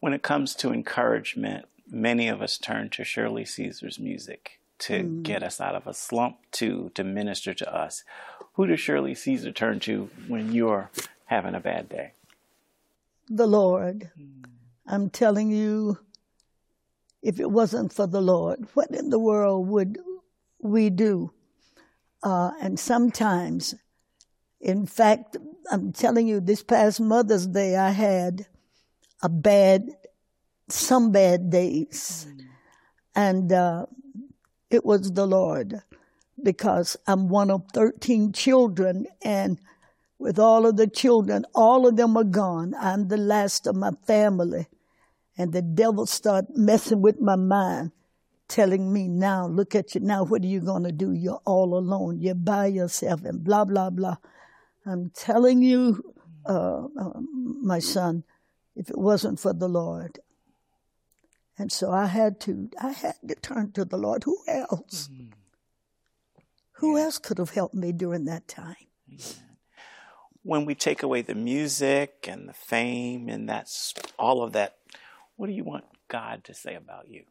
When it comes to encouragement, many of us turn to Shirley Caesar's music to get us out of a slump, to minister to us. Who does Shirley Caesar turn to when you're having a bad day? The Lord. I'm telling you, if it wasn't for the Lord, what in the world would we do? And sometimes, in fact, I'm telling you, this past Mother's Day, I had some bad days. And it was the Lord, because I'm one of 13 children, and with all of the children, all of them are gone. I'm the last of my family. And the devil started messing with my mind, telling me, now, look at you now, what are you going to do? You're all alone. You're by yourself, and blah, blah, blah. I'm telling you, my son, if it wasn't for the Lord. And so I had to turn to the Lord. Who else? Who else could have helped me during that time? When we take away the music and the fame and that's all of that, what do you want God to say about you?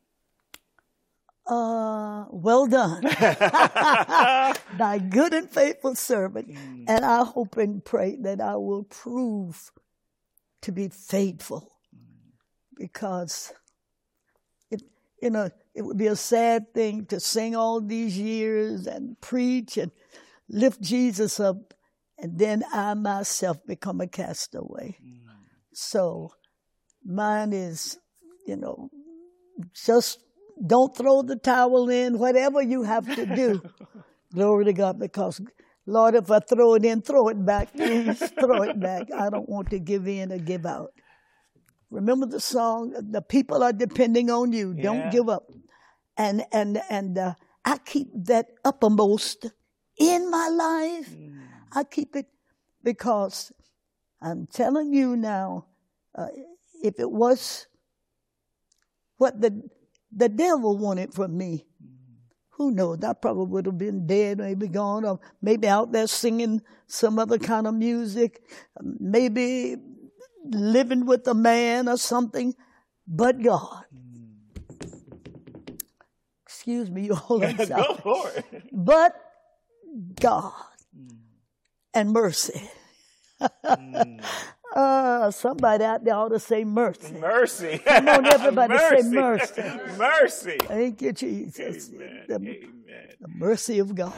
Well done, thy good and faithful servant. And I hope and pray that I will prove to be faithful, because it would be a sad thing to sing all these years and preach and lift Jesus up, and then I myself become a castaway. So mine is, just don't throw the towel in, whatever you have to do. Glory to God, because, Lord, if I throw it in, throw it back. Please throw it back. I don't want to give in or give out. Remember the song, the people are depending on you. Don't give up. And I keep that uppermost in my life. I keep it because I'm telling you now, if it was what the devil wanted from me, who knows? I probably would have been dead, maybe gone, or maybe out there singing some other kind of music, maybe living with a man or something. But God, excuse me, you all. Go for it. But God and mercy. Somebody out there ought to say mercy. Mercy. Come on, everybody, mercy. say mercy. Mercy. Thank you, Jesus. Amen. The mercy of God.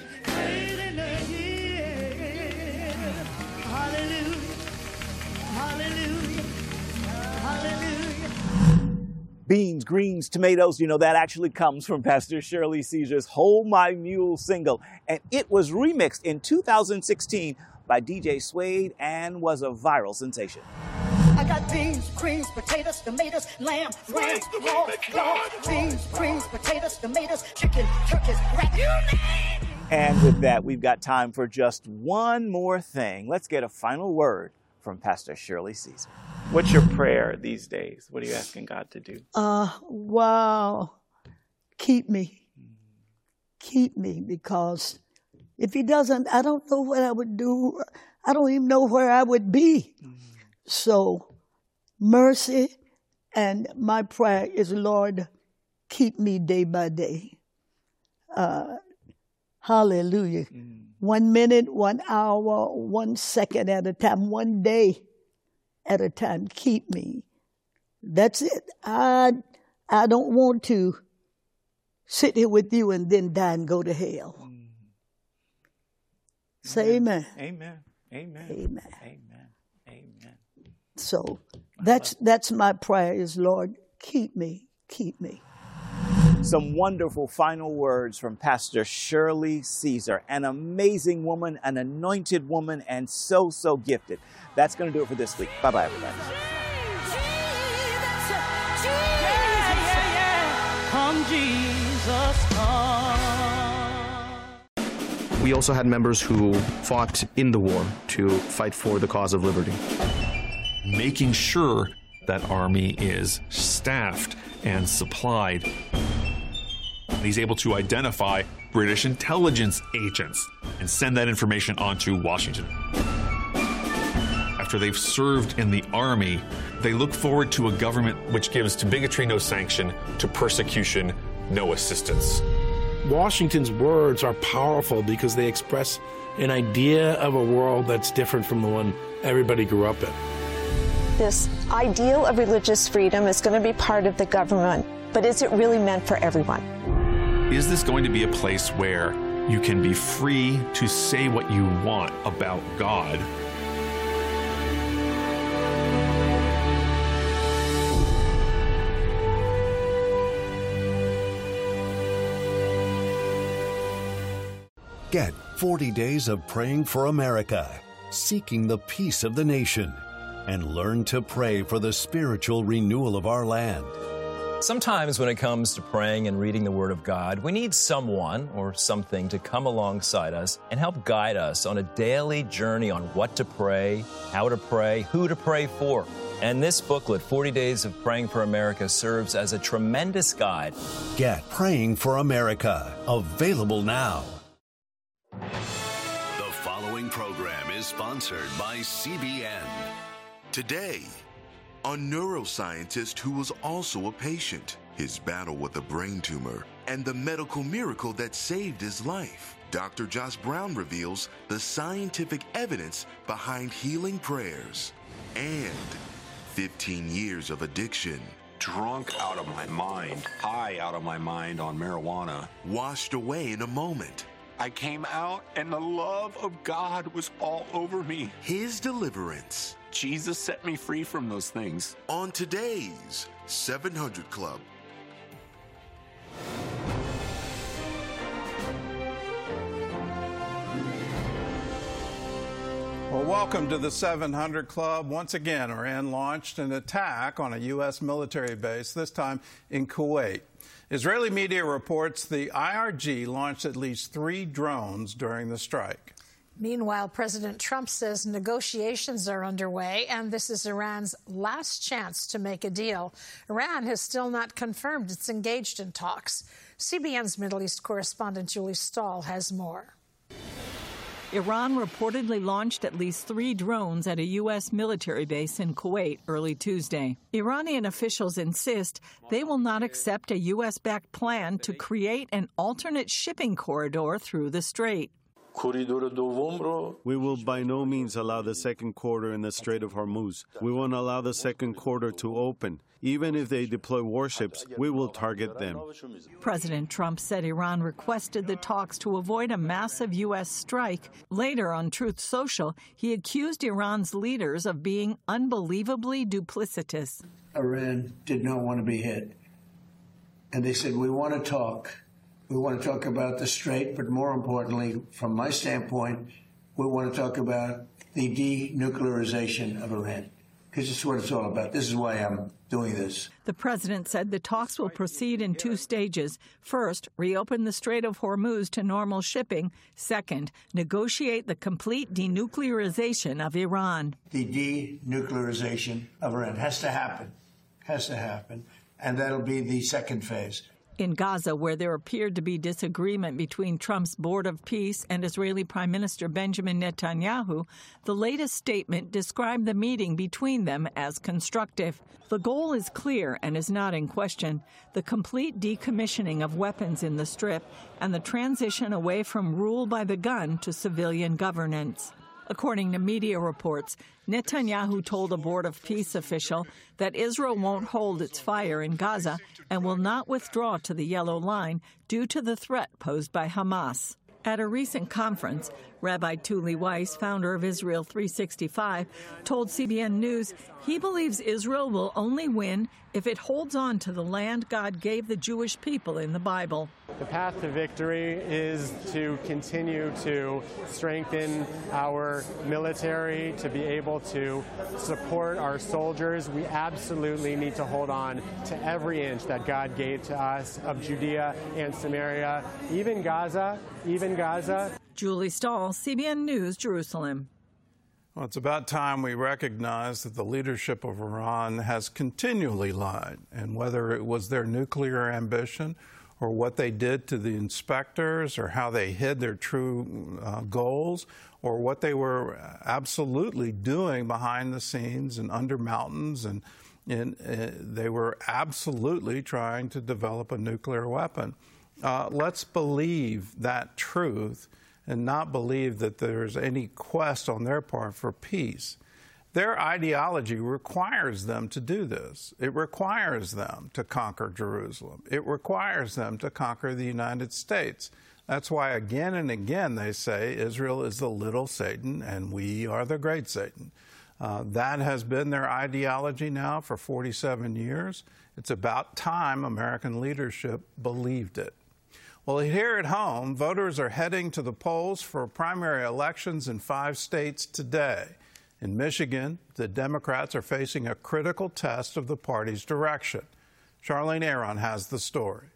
Hallelujah. Hallelujah. Hallelujah. Beans, greens, tomatoes, that actually comes from Pastor Shirley Caesar's Hold My Mule single. And it was remixed in 2016 by DJ Suede and was a viral sensation. I got beans, greens, potatoes, tomatoes, lamb, ram, pork, beans, greens, potatoes, tomatoes, chicken, turkeys, rat, you name it. And with that, we've got time for just one more thing. Let's get a final word from Pastor Shirley Caesar. What's your prayer these days? What are you asking God to do? Wow. Keep me. Keep me, because if he doesn't, I don't know what I would do. I don't even know where I would be. So, mercy, and my prayer is, Lord, keep me day by day. Hallelujah. 1 minute, 1 hour, 1 second at a time, 1 day at a time. Keep me. That's it. I don't want to sit here with you and then die and go to hell. Say amen. Amen. Amen. Amen. Amen. Amen. So that's my prayer is, Lord, keep me. Keep me. Some wonderful final words from Pastor Shirley Caesar, an amazing woman, an anointed woman, and so gifted. That's going to do it for this week. Bye-bye, everybody. Come, Jesus, come. We also had members who fought in the war to fight for the cause of liberty. Making sure that army is staffed and supplied. He's able to identify British intelligence agents and send that information on to Washington. After they've served in the army, They look forward to a government which gives to bigotry no sanction, to persecution no assistance. Washington's words are powerful because they express an idea of a world that's different from the one everybody grew up in. This ideal of religious freedom is going to be part of the government, but is it really meant for everyone? Is this going to be a place where you can be free to say what you want about God? Get 40 days of praying for America, seeking the peace of the nation, and learn to pray for the spiritual renewal of our land. Sometimes when it comes to praying and reading the Word of God, we need someone or something to come alongside us and help guide us on a daily journey on what to pray, how to pray, who to pray for. And this booklet, 40 Days of Praying for America, serves as a tremendous guide. Get Praying for America, available now. The following program is sponsored by CBN. Today, a neuroscientist who was also a patient, his battle with a brain tumor, and the medical miracle that saved his life. Dr. Josh Brown reveals the scientific evidence behind healing prayers. And 15 years of addiction. Drunk out of my mind, high out of my mind on marijuana. Washed away in a moment. I came out and the love of God was all over me. His deliverance. Jesus set me free from those things. On today's 700 Club. Well, welcome to the 700 Club. Once again, Iran launched an attack on a U.S. military base, this time in Kuwait. Israeli media reports the IRG launched at least 3 drones during the strike. Meanwhile, President Trump says negotiations are underway, and this is Iran's last chance to make a deal. Iran has still not confirmed it's engaged in talks. CBN's Middle East correspondent Julie Stahl has more. Iran reportedly launched at least 3 drones at a U.S. military base in Kuwait early Tuesday. Iranian officials insist they will not accept a U.S.-backed plan to create an alternate shipping corridor through the strait. We will by no means allow the second corridor in the Strait of Hormuz. We won't allow the second corridor to open. Even if they deploy warships, we will target them. President Trump said Iran requested the talks to avoid a massive U.S. strike. Later on Truth Social, he accused Iran's leaders of being unbelievably duplicitous. Iran did not want to be hit. And they said, we want to talk. We want to talk about the strait, but more importantly, from my standpoint, we want to talk about the denuclearization of Iran, because it's what it's all about. This is why I'm doing this. The president said the talks will proceed in 2 stages. First, reopen the Strait of Hormuz to normal shipping. Second, negotiate the complete denuclearization of Iran. The denuclearization of Iran has to happen, and that'll be the second phase. In Gaza, where there appeared to be disagreement between Trump's Board of Peace and Israeli Prime Minister Benjamin Netanyahu, the latest statement described the meeting between them as constructive. The goal is clear and is not in question: the complete decommissioning of weapons in the Strip and the transition away from rule by the gun to civilian governance. According to media reports, Netanyahu told a Board of Peace official that Israel won't hold its fire in Gaza and will not withdraw to the Yellow Line due to the threat posed by Hamas. At a recent conference, Rabbi Tuli Weiss, founder of Israel 365, told CBN News he believes Israel will only win if it holds on to the land God gave the Jewish people in the Bible. The path to victory is to continue to strengthen our military, to be able to support our soldiers. We absolutely need to hold on to every inch that God gave to us of Judea and Samaria, even Gaza. Julie Stahl, CBN News, Jerusalem. Well, it's about time we recognize that the leadership of Iran has continually lied, and whether it was their nuclear ambition or what they did to the inspectors, or how they hid their true goals, or what they were absolutely doing behind the scenes and under mountains, and they were absolutely trying to develop a nuclear weapon. Let's believe that truth and not believe that there's any quest on their part for peace. Their ideology requires them to do this. It requires them to conquer Jerusalem. It requires them to conquer the United States. That's why again and again they say Israel is the little Satan and we are the great Satan. That has been their ideology now for 47 years. It's about time American leadership believed it. Well, here at home, voters are heading to the polls for primary elections in 5 states today. In Michigan, the Democrats are facing a critical test of the party's direction. Charlene Aaron has the story.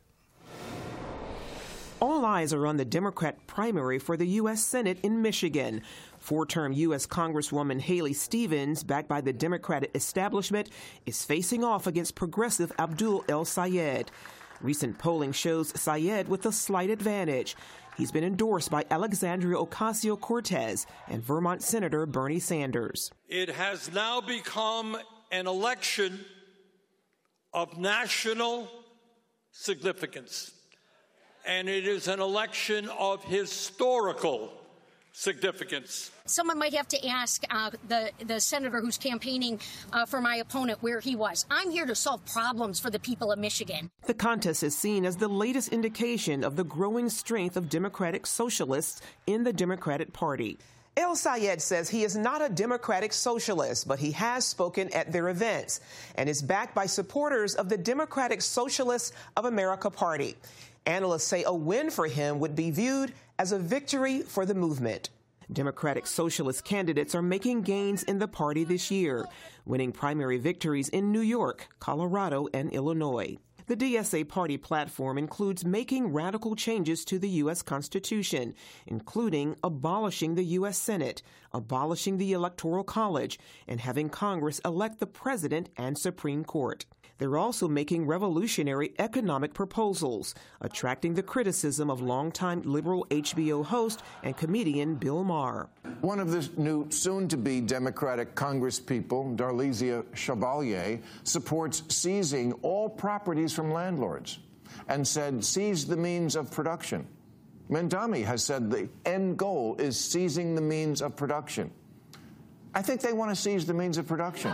All eyes are on the Democrat primary for the U.S. Senate in Michigan. 4-term U.S. Congresswoman Haley Stevens, backed by the Democratic establishment, is facing off against progressive Abdul El-Sayed. Recent polling shows Sayed with a slight advantage. He's been endorsed by Alexandria Ocasio-Cortez and Vermont Senator Bernie Sanders. It has now become an election of national significance, and it is an election of historical significance. Someone might have to ask the senator who's campaigning for my opponent where he was. I'm here to solve problems for the people of Michigan. The contest is seen as the latest indication of the growing strength of Democratic socialists in the Democratic Party. El-Sayed says he is not a Democratic socialist, but he has spoken at their events and is backed by supporters of the Democratic Socialists of America Party. Analysts say a win for him would be viewed as a victory for the movement. Democratic Socialist candidates are making gains in the party this year, winning primary victories in New York, Colorado, and Illinois. The DSA party platform includes making radical changes to the U.S. Constitution, including abolishing the U.S. Senate, abolishing the Electoral College, and having Congress elect the President and Supreme Court. They're also making revolutionary economic proposals, attracting the criticism of longtime liberal HBO host and comedian Bill Maher. One of the new soon-to-be Democratic congresspeople, Darlisia Chevalier, supports seizing all properties from landlords and said seize the means of production. Mamdani has said the end goal is seizing the means of production. I think they want to seize the means of production.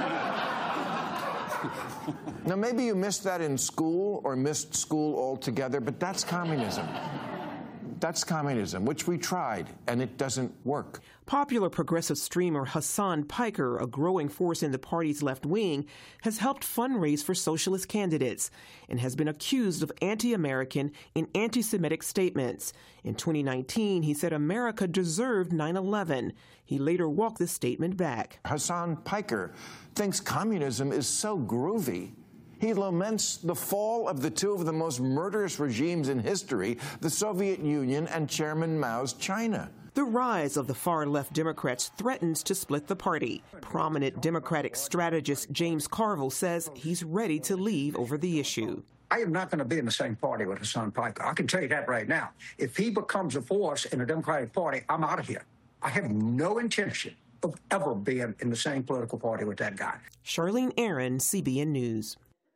Now, maybe you missed that in school or missed school altogether, but that's communism. That's communism, which we tried, and it doesn't work. Popular progressive streamer Hasan Piker, a growing force in the party's left wing, has helped fundraise for socialist candidates and has been accused of anti-American and anti-Semitic statements. In 2019, he said America deserved 9/11. He later walked this statement back. Hasan Piker thinks communism is so groovy. He laments the fall of the two of the most murderous regimes in history, the Soviet Union and Chairman Mao's China. The rise of the far-left Democrats threatens to split the party. Prominent Democratic strategist James Carville says he's ready to leave over the issue. I am not going to be in the same party with Hasan Piker. I can tell you that right now. If he becomes a force in the Democratic Party, I'm out of here. I have no intention of ever being in the same political party with that guy. Charlene Aaron, CBN News.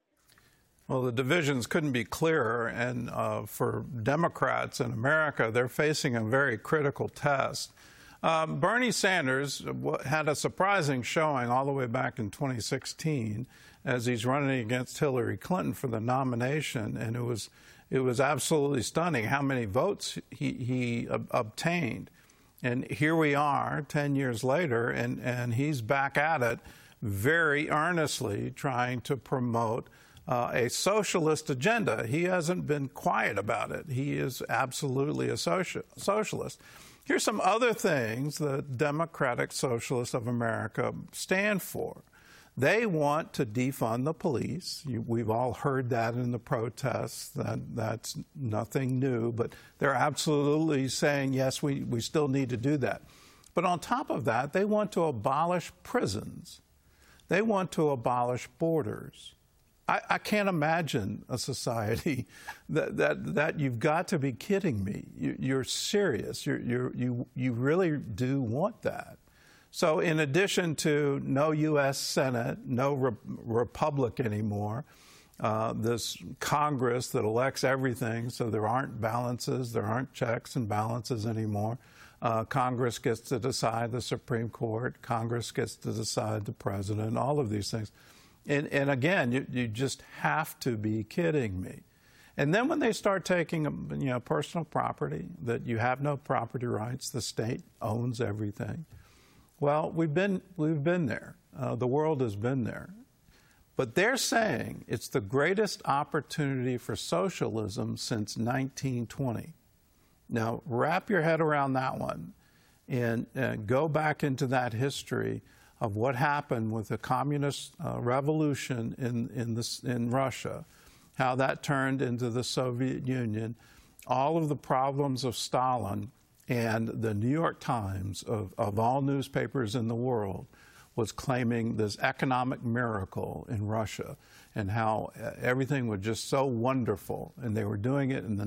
Well, the divisions couldn't be clearer, and for Democrats in America, they're facing a very critical test. Bernie Sanders had a surprising showing all the way back in 2016 as he's running against Hillary Clinton for the nomination, and it was absolutely stunning how many votes he obtained. And here we are 10 years later, and he's back at it very earnestly trying to promote a socialist agenda. He hasn't been quiet about it. He is absolutely a socialist. Here's some other things the Democratic Socialists of America stand for. They want to defund the police. We've all heard that in the protests. That's nothing new, but they're absolutely saying, yes, we still need to do that. But on top of that, they want to abolish prisons. They want to abolish borders. I can't imagine a society that you've got to be kidding me. You're serious. You really do want that. So in addition to no U.S. Senate, no Republic anymore, this Congress that elects everything, so there aren't balances, there aren't checks and balances anymore. Congress gets to decide the Supreme Court. Congress gets to decide the president, all of these things. And again, you just have to be kidding me. And then when they start taking, personal property, that you have no property rights, the state owns everything. Well, we've been there. The world has been there. But they're saying it's the greatest opportunity for socialism since 1920. Now, wrap your head around that one and go back into that history of what happened with the communist revolution in Russia, how that turned into the Soviet Union, all of the problems of Stalin, and the New York Times, of all newspapers in the world, was claiming this economic miracle in Russia and how everything was just so wonderful. And they were doing it in the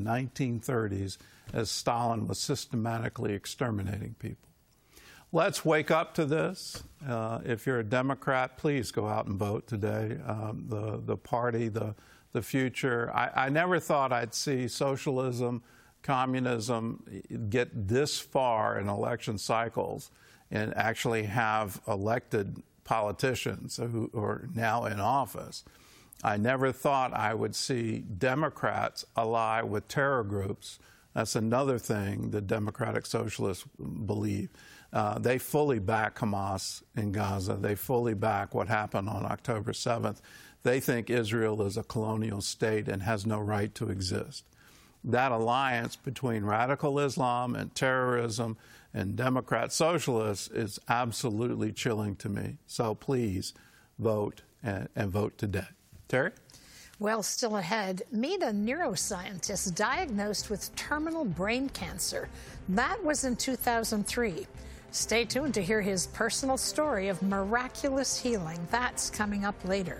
1930s as Stalin was systematically exterminating people. Let's wake up to this. If you're a Democrat, please go out and vote today. The party, the future. I never thought I'd see socialism, communism get this far in election cycles and actually have elected politicians who are now in office. I never thought I would see Democrats ally with terror groups. That's another thing the Democratic Socialists believe. They fully back Hamas in Gaza. They fully back what happened on October 7th. They think Israel is a colonial state and has no right to exist. That alliance between radical Islam and terrorism and Democrat socialists is absolutely chilling to me. So please vote and vote today. Terry? Well, still ahead, meet a neuroscientist diagnosed with terminal brain cancer. That was in 2003. Stay tuned to hear his personal story of miraculous healing. That's coming up later.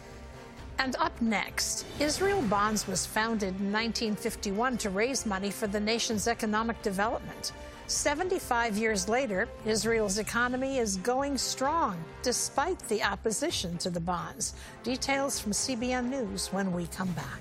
And up next, Israel Bonds was founded in 1951 to raise money for the nation's economic development. 75 years later, Israel's economy is going strong, despite the opposition to the bonds. Details from CBN News when we come back.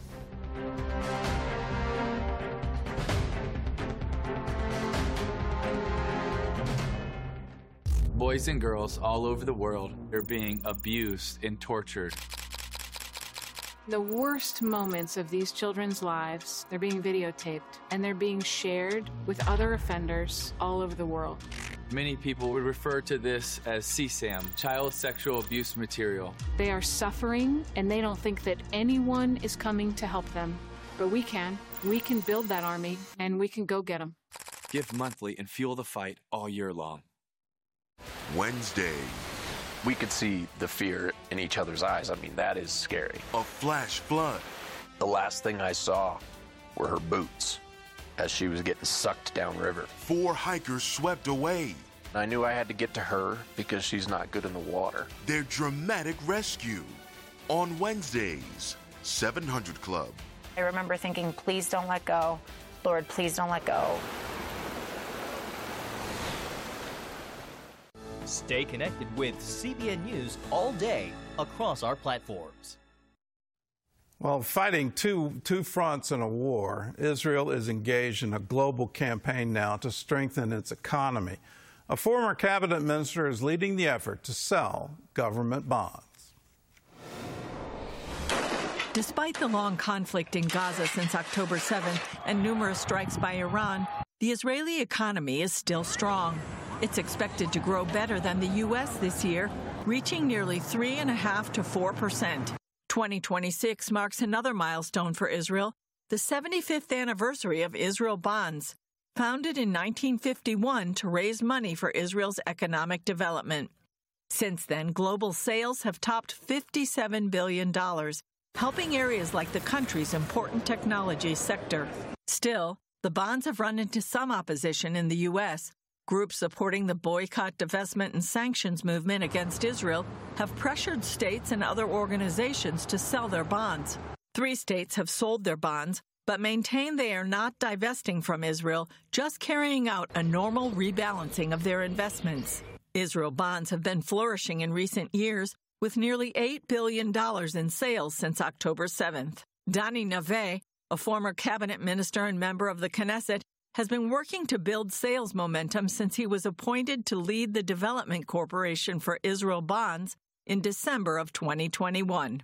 Boys and girls all over the world are being abused and tortured. The worst moments of these children's lives, they're being videotaped and they're being shared with other offenders all over the world. Many people would refer to this as CSAM, child sexual abuse material. They are suffering and they don't think that anyone is coming to help them. But we can. We can build that army and we can go get them. Give monthly and fuel the fight all year long. Wednesday. We could see the fear in each other's eyes. I mean, that is scary. A flash flood. The last thing I saw were her boots as she was getting sucked downriver. 4 hikers swept away. I knew I had to get to her because she's not good in the water. Their dramatic rescue on Wednesdays, 700 Club. I remember thinking, please don't let go. Lord, please don't let go. Stay connected with CBN News all day across our platforms. Well, fighting two fronts in a war, Israel is engaged in a global campaign now to strengthen its economy. A former cabinet minister is leading the effort to sell government bonds. Despite the long conflict in Gaza since October 7th and numerous strikes by Iran, the Israeli economy is still strong. It's expected to grow better than the U.S. this year, reaching nearly 3.5% to 4%. 2026 marks another milestone for Israel, the 75th anniversary of Israel Bonds, founded in 1951 to raise money for Israel's economic development. Since then, global sales have topped $57 billion, helping areas like the country's important technology sector. Still, the bonds have run into some opposition in the U.S., Groups supporting the boycott, divestment, and sanctions movement against Israel have pressured states and other organizations to sell their bonds. 3 states have sold their bonds, but maintain they are not divesting from Israel, just carrying out a normal rebalancing of their investments. Israel bonds have been flourishing in recent years, with nearly $8 billion in sales since October 7th. Dani Naveh, a former cabinet minister and member of the Knesset, has been working to build sales momentum since he was appointed to lead the Development Corporation for Israel Bonds in December of 2021.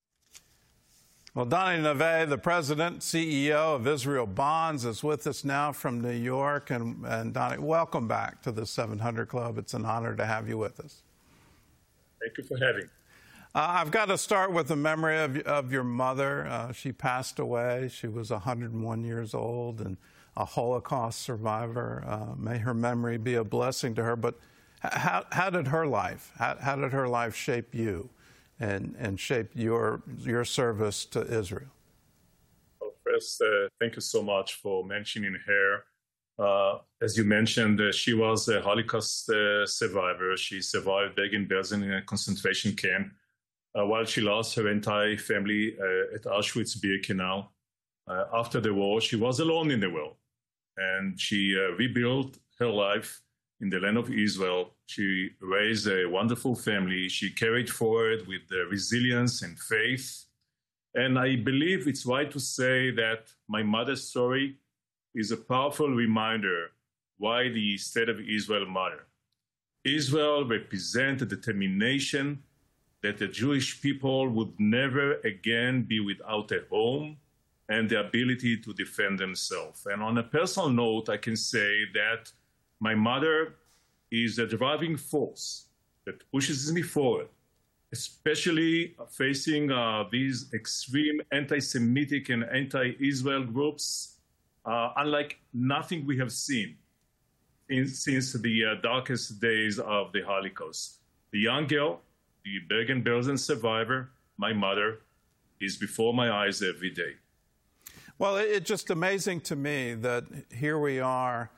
Well, Dani Naveh, the president, CEO of Israel Bonds, is with us now from New York. And Dani, welcome back to the 700 Club. It's an honor to have you with us. Thank you for having me. I've got to start with the memory of your mother. She passed away. She was 101 years old and a Holocaust survivor. May her memory be a blessing to her. But how did her life, how did her life shape you and shape your service to Israel? Well, first, thank you so much for mentioning her. As you mentioned, she was a Holocaust survivor. She survived Bergen-Belsen in a concentration camp. While she lost her entire family at Auschwitz-Birkenau, after the war, she was alone in the world. And she rebuilt her life in the land of Israel. She raised a wonderful family. She carried forward with resilience and faith. And I believe it's right to say that my mother's story is a powerful reminder why the state of Israel mattered. Israel represents the determination that the Jewish people would never again be without a home and the ability to defend themselves. And on a personal note, I can say that my mother is a driving force that pushes me forward, especially facing these extreme anti-Semitic and anti-Israel groups, unlike nothing we have seen since the darkest days of the Holocaust. The young girl, the Bergen-Belsen survivor, my mother, is before my eyes every day. Well, it's just amazing to me that here we are,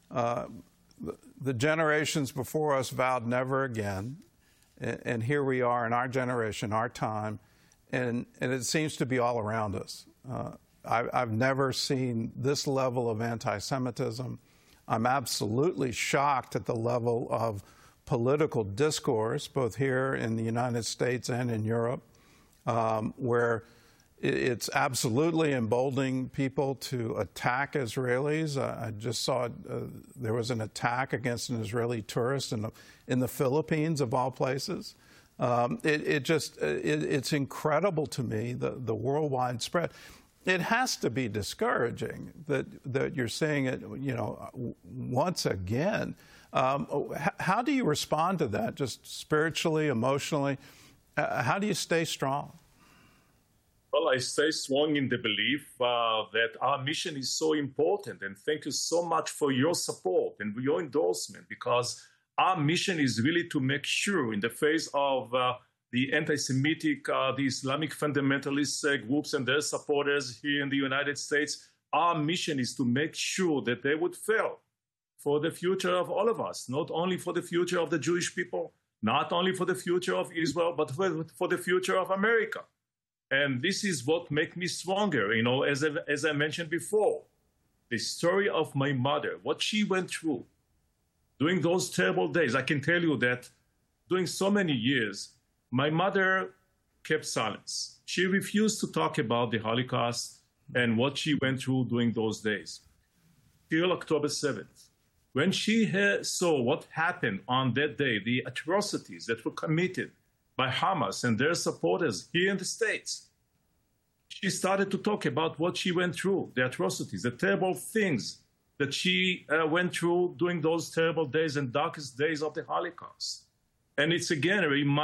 the generations before us vowed never again, and here we are in our generation, our time, and it seems to be all around us. I've never seen this level of anti-Semitism. I'm absolutely shocked at the level of political discourse, both here in the United States and in Europe, where it's absolutely emboldening people to attack Israelis. I just saw there was an attack against an Israeli tourist in the Philippines, of all places. It's incredible to me, the worldwide spread. It has to be discouraging that you're seeing it, once again. How do you respond to that, just spiritually, emotionally? How do you stay strong? Well, I stay strong in the belief that our mission is so important, and thank you so much for your support and your endorsement, because our mission is really to make sure, in the face of the anti-Semitic, the Islamic fundamentalist groups and their supporters here in the United States, our mission is to make sure that they would fail for the future of all of us, not only for the future of the Jewish people, not only for the future of Israel, but for the future of America. And this is what makes me stronger, as I mentioned before. The story of my mother, what she went through during those terrible days. I can tell you that during so many years, my mother kept silence. She refused to talk about the Holocaust and what she went through during those days, till October 7th. When she saw what happened on that day, the atrocities that were committed by Hamas and their supporters here in the States, she started to talk about what she went through, the atrocities, the terrible things that she went through during those terrible days and darkest days of the Holocaust. And it's again a reminder